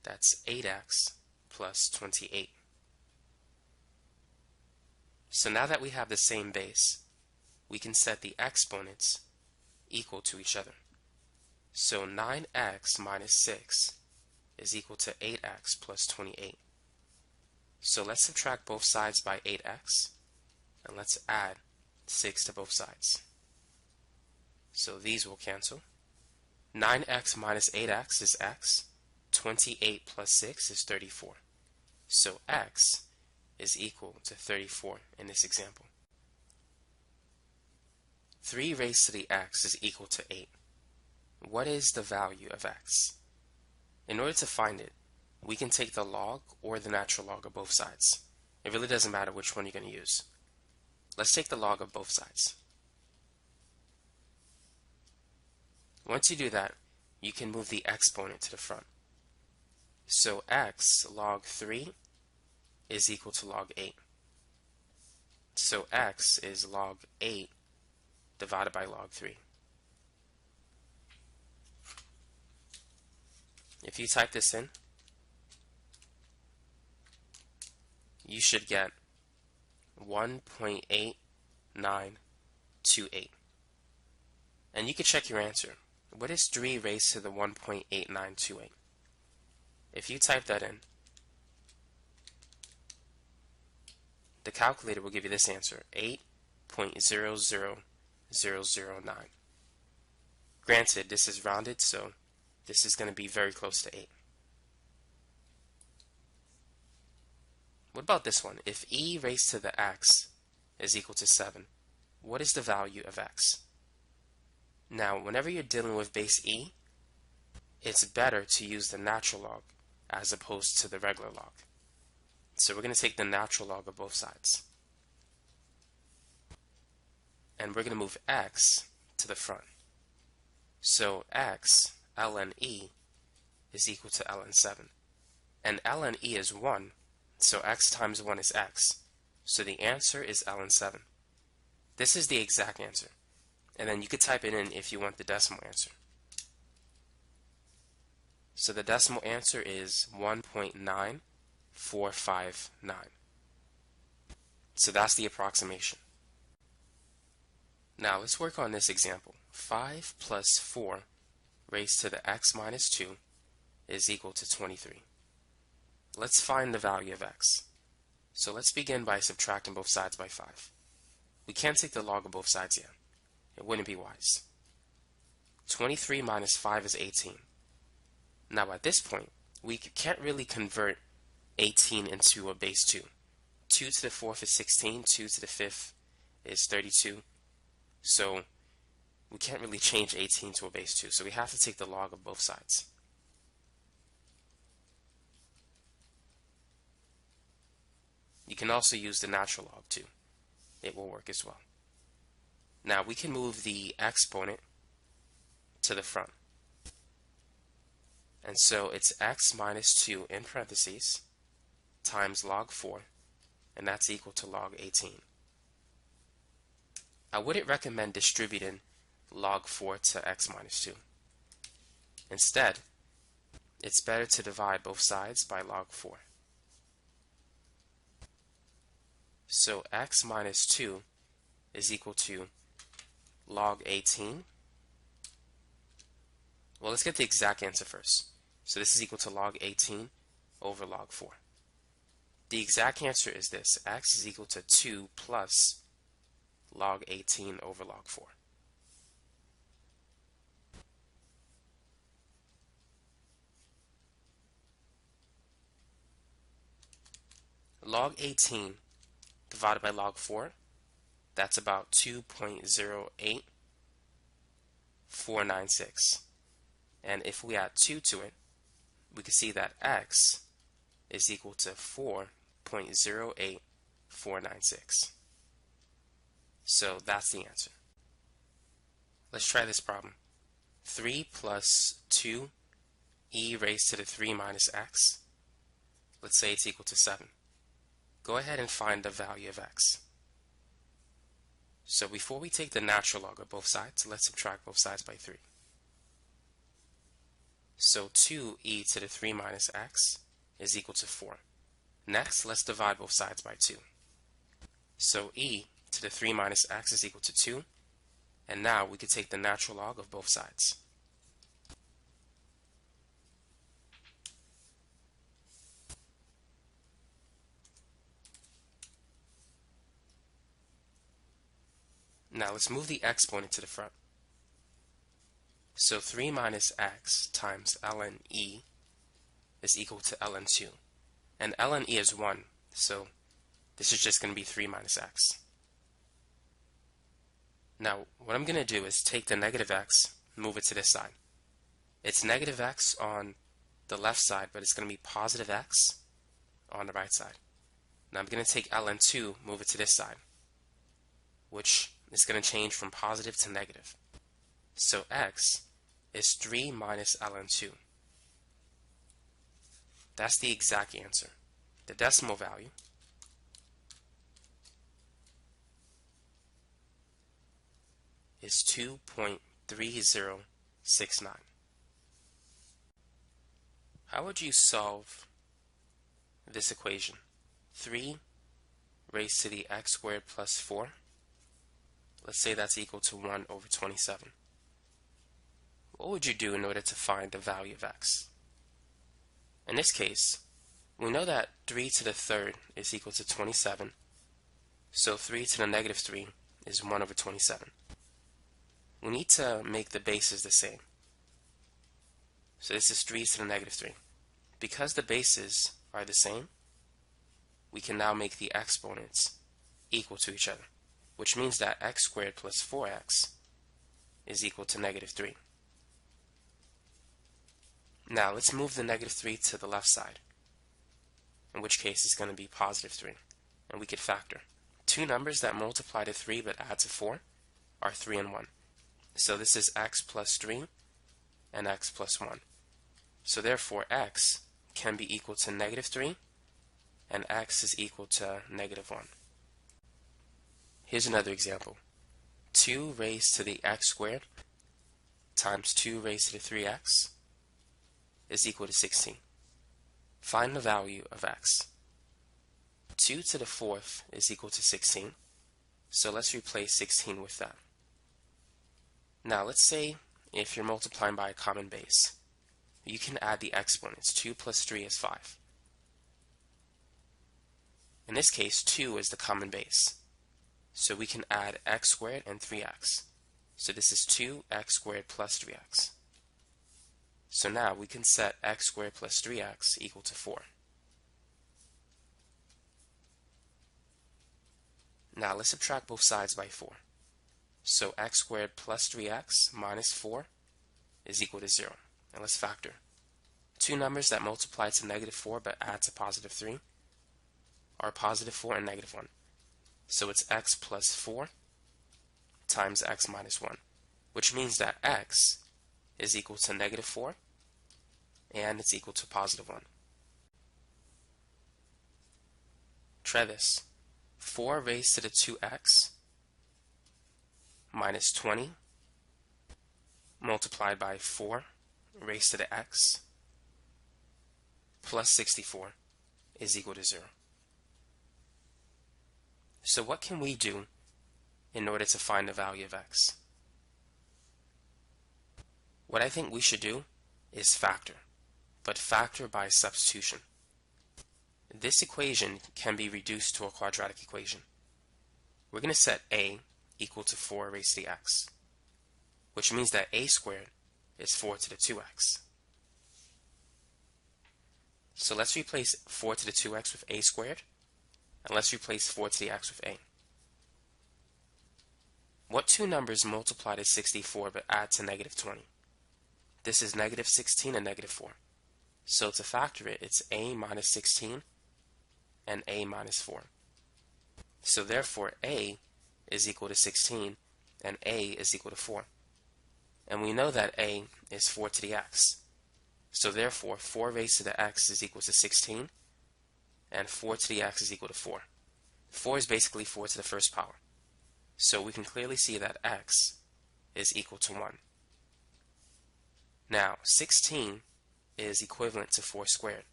That's 8x plus 28. So now that we have the same base, we can set the exponents equal to each other. So 9x minus 6 is equal to 8x plus 28. So let's subtract both sides by 8x, and let's add 6 to both sides. So these will cancel. 9x minus 8x is x. 28 plus 6 is 34. So x is equal to 34 in this example. 3 raised to the x is equal to 8. What is the value of x? In order to find it, we can take the log or the natural log of both sides. It really doesn't matter which one you're going to use. Let's take the log of both sides. Once you do that, you can move the exponent to the front. So x log 3 is equal to log 8. So x is log 8 divided by log 3. If you type this in, you should get 1.8928. And you can check your answer. What is 3 raised to the 1.8928? If you type that in, the calculator will give you this answer, 8.00009. Granted, this is rounded, so this is going to be very close to 8. What about this one? If e raised to the x is equal to 7, what is the value of x? Now, whenever you're dealing with base e, it's better to use the natural log as opposed to the regular log. So we're going to take the natural log of both sides. And we're going to move x to the front. So x, ln e, is equal to ln 7. And ln e is 1, so x times 1 is x. So the answer is ln 7. This is the exact answer. And then you could type it in if you want the decimal answer. So the decimal answer is 1.9459. So that's the approximation. Now let's work on this example. 5 plus 4 raised to the x minus 2 is equal to 23. Let's find the value of x. So let's begin by subtracting both sides by 5. We can't take the log of both sides yet. It wouldn't be wise. 23 minus 5 is 18. Now at this point, we can't really convert 18 into a base 2. 2 to the 4th is 16, 2 to the 5th is 32. So we can't really change 18 to a base 2. So we have to take the log of both sides. You can also use the natural log too. It will work as well. Now we can move the exponent to the front. And so it's x minus 2 in parentheses times log 4, and that's equal to log 18. I wouldn't recommend distributing log 4 to x minus 2. Instead, it's better to divide both sides by log 4. So x minus 2 is equal to log 18. Well, let's get the exact answer first. So this is equal to log 18 over log 4. The exact answer is this. X is equal to 2 plus log 18 over log 4. Log 18 divided by log 4, that's about 2.08496. And if we add 2 to it, we can see that x is equal to 4.08496. So that's the answer. Let's try this problem. 3 plus 2 e raised to the 3 minus x. Let's say it's equal to 7. Go ahead and find the value of x. So before we take the natural log of both sides, let's subtract both sides by 3. So 2e to the 3 minus x is equal to 4. Next, let's divide both sides by 2. So e to the 3 minus x is equal to 2. And now we can take the natural log of both sides. Now let's move the exponent to the front. So 3 minus x times ln e is equal to ln 2. And ln e is 1, so this is just going to be 3 minus x. Now, what I'm going to do is take the negative x, move it to this side. It's negative x on the left side, but it's going to be positive x on the right side. Now I'm going to take ln 2, move it to this side, which is going to change from positive to negative. So x is 3 minus ln 2. That's the exact answer. The decimal value is 2.3069. How would you solve this equation? 3 raised to the x squared plus 4. Let's say that's equal to 1 over 27. What would you do in order to find the value of x? In this case, we know that 3 to the third is equal to 27. So 3 to the negative 3 is 1 over 27. We need to make the bases the same. So this is 3 to the negative 3. Because the bases are the same, we can now make the exponents equal to each other, which means that x squared plus 4x is equal to negative 3. Now let's move the negative 3 to the left side, in which case it's going to be positive 3, and we could factor. Two numbers that multiply to 3 but add to 4 are 3 and 1. So this is x plus 3 and x plus 1. So therefore x can be equal to negative 3 and x is equal to negative 1. Here's another example. 2 raised to the x squared times 2 raised to the 3x is equal to 16. Find the value of x. 2 to the fourth is equal to 16. So let's replace 16 with that. Now let's say if you're multiplying by a common base, you can add the exponents. 2 plus 3 is 5. In this case, 2 is the common base. So we can add x squared and 3x. So this is 2x squared plus 3x. So now we can set x squared plus 3x equal to 4. Now let's subtract both sides by 4. So x squared plus 3x minus 4 is equal to 0. And let's factor. Two numbers that multiply to negative 4 but add to positive 3 are positive 4 and negative 1. So it's x plus 4 times x minus 1, which means that x is equal to negative 4 and it's equal to positive 1. Try this. 4 raised to the 2x minus 20 multiplied by 4 raised to the x plus 64 is equal to 0. So what can we do in order to find the value of x? What I think we should do is factor, but factor by substitution. This equation can be reduced to a quadratic equation. We're going to set a equal to 4 raised to the x, which means that a squared is 4 to the 2x. So let's replace 4 to the 2x with a squared, and let's replace 4 to the x with a. What two numbers multiply to 64 but add to negative 20? This is negative 16 and negative 4. So to factor it, it's a minus 16 and a minus 4. So therefore a is equal to 16 and a is equal to 4. And we know that a is 4 to the x. So therefore 4 raised to the x is equal to 16 and 4 to the x is equal to 4. 4 is basically 4 to the first power. So we can clearly see that x is equal to 1. Now 16 is equivalent to 4 squared.